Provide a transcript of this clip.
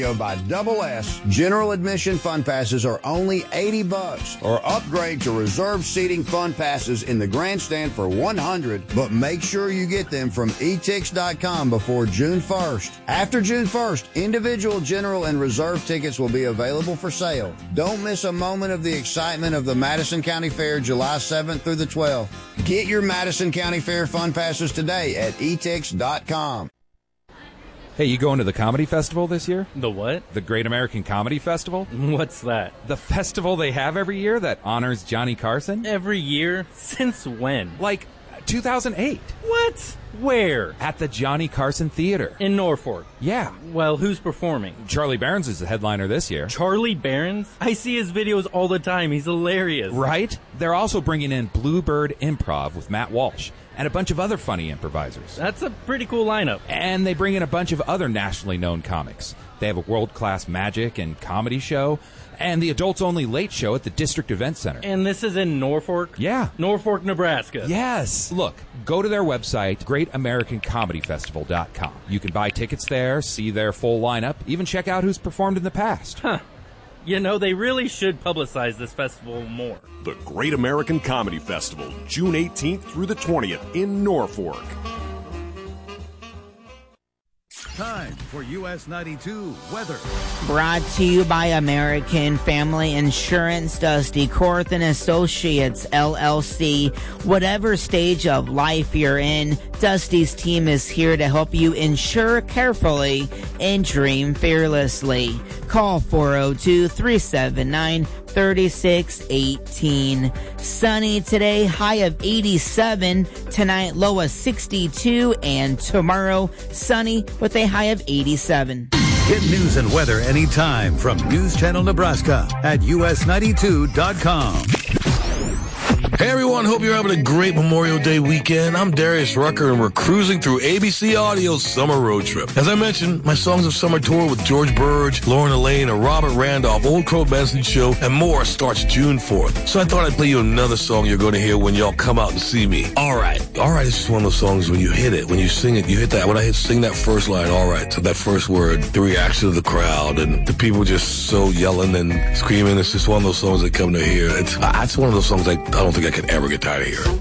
by Double S. General admission fun passes are only $80, or upgrade to reserved seating fun passes in the grandstand for $100, but make sure you get them from etix.com before June 1st. After June 1st, individual general and reserve tickets will be available for sale. Don't miss a moment of the excitement of the Madison County Fair July 7th through the 12th. Get your Madison County Fair fun passes today at etix.com. Hey, you going to the Comedy Festival this year? The what? The Great American Comedy Festival? What's that? The festival they have every year that honors Johnny Carson? Every year? Since when? Like 2008. What? Where? At the Johnny Carson Theater. In Norfolk? Yeah. Well, who's performing? Charlie Barons is the headliner this year. Charlie Barons? I see his videos all the time. He's hilarious. Right? They're also bringing in Bluebird Improv with Matt Walsh and a bunch of other funny improvisers. That's a pretty cool lineup. And they bring in a bunch of other nationally known comics. They have a world-class magic and comedy show, and the adults-only late show at the District Event Center. And this is in Norfolk? Yeah. Norfolk, Nebraska. Yes. Look, go to their website, GreatAmericanComedyFestival.com. You can buy tickets there, see their full lineup, even check out who's performed in the past. Huh. You know, they really should publicize this festival more. The Great American Comedy Festival, June 18th through the 20th in Norfolk. Time for US 92 weather. Brought to you by American Family Insurance, Dusty Korth and Associates, LLC. Whatever stage of life you're in, Dusty's team is here to help you insure carefully and dream fearlessly. Call 402-379-3618. Sunny today, high of 87. Tonight, low of 62. And tomorrow, sunny with a high of 87. Get news and weather anytime from News Channel Nebraska at us92.com. Hey everyone, hope you're having a great Memorial Day weekend. I'm Darius Rucker and we're cruising through ABC Audio's Summer Road Trip. As I mentioned, my Songs of Summer tour with George Burge, Lauren Elaine, and Robert Randolph, Old Crow Benson Show, and more starts June 4th. So I thought I'd play you another song you're going to hear when y'all come out and see me. Alright is just one of those songs when you hit it, when you sing it, you hit that. When I sing that first line, alright, so that first word, the reaction of the crowd and the people just so yelling and screaming, it's just one of those songs that come to hear. It's one of those songs I don't think I can ever get tired of hearing.